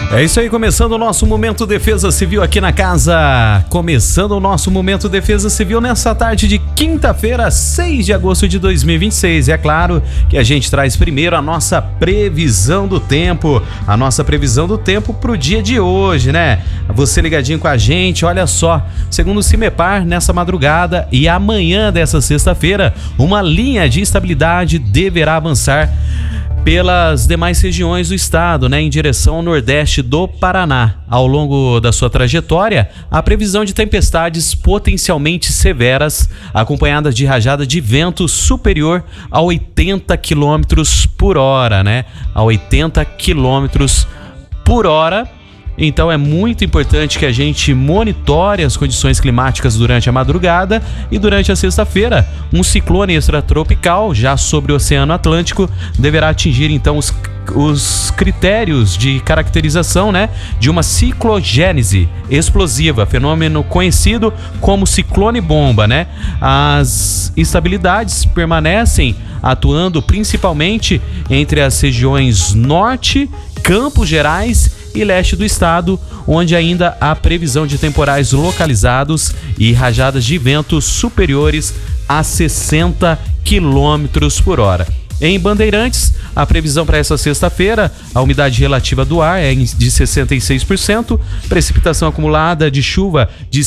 É isso aí, começando o nosso Momento Defesa Civil aqui na casa. Começando o nosso Momento Defesa Civil nessa tarde de quinta-feira, 6 de agosto de 2026. E é claro que a gente traz primeiro a nossa previsão do tempo. A nossa previsão do tempo pro dia de hoje, né? Você ligadinho com a gente, olha só. Segundo o CIMEPAR, nessa madrugada e amanhã dessa sexta-feira, uma linha de estabilidade deverá avançar pelas demais regiões do estado, né, em direção ao nordeste do Paraná. Ao longo da sua trajetória, a previsão de tempestades potencialmente severas, acompanhadas de rajada de vento superior a 80 km por hora, né? A 80 km por hora. Então é muito importante que a gente monitore as condições climáticas durante a madrugada e durante a sexta-feira. Um ciclone extratropical já sobre o Oceano Atlântico deverá atingir então os critérios de caracterização, né, de uma ciclogênese explosiva, fenômeno conhecido como ciclone bomba, né? As instabilidades permanecem atuando principalmente entre as regiões norte, Campos Gerais e leste do estado, onde ainda há previsão de temporais localizados e rajadas de vento superiores a 60 km por hora. Em Bandeirantes, a previsão para essa sexta-feira, a umidade relativa do ar é de 66%, precipitação acumulada de chuva de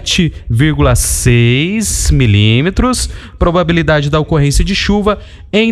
7,6 milímetros, probabilidade da ocorrência de chuva em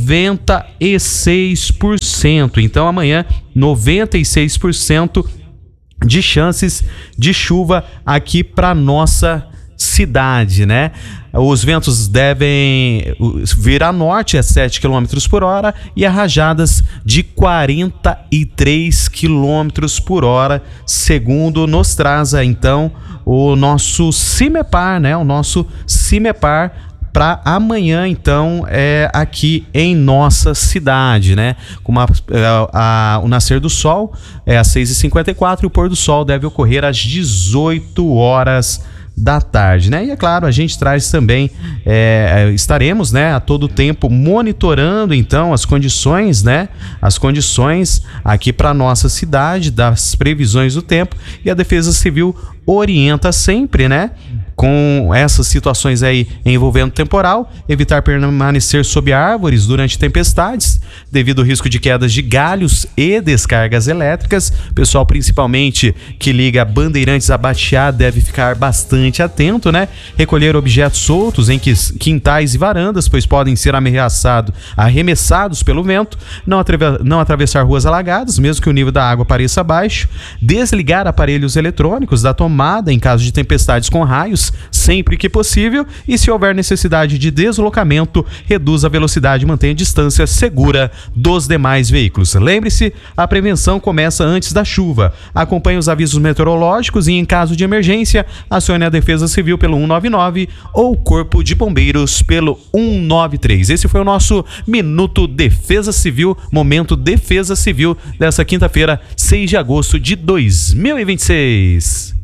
96%. Então amanhã, 96% de chances de chuva aqui para nossa cidade, né? Os ventos devem vir a norte a 7 km por hora e a rajadas de 43 km por hora, segundo nos traz então o nosso CIMEPAR, né? O nosso CIMEPAR para amanhã, então, aqui em nossa cidade, né? O nascer do sol é às 6h54 e o pôr do sol deve ocorrer às 18 horas da tarde, né? E é claro, a gente traz também, estaremos, né, a todo tempo monitorando então as condições, né? As condições aqui para nossa cidade, das previsões do tempo, e a Defesa Civil orienta sempre, né? Com essas situações aí envolvendo temporal, evitar permanecer sob árvores durante tempestades, devido ao risco de quedas de galhos e descargas elétricas. Pessoal, principalmente que liga Bandeirantes a Baixar, deve ficar bastante atento, né? Recolher objetos soltos em quintais e varandas, pois podem ser arremessados pelo vento. Não atravessar ruas alagadas, mesmo que o nível da água pareça baixo. Desligar aparelhos eletrônicos da tomada em caso de tempestades com raios, sempre que possível, e se houver necessidade de deslocamento, reduza a velocidade e mantenha a distância segura dos demais veículos. Lembre-se, a prevenção começa antes da chuva. Acompanhe os avisos meteorológicos e, em caso de emergência, acione a Defesa Civil pelo 199 ou o Corpo de Bombeiros pelo 193. Esse foi o nosso Minuto Defesa Civil, Momento Defesa Civil dessa quinta-feira, 6 de agosto de 2026.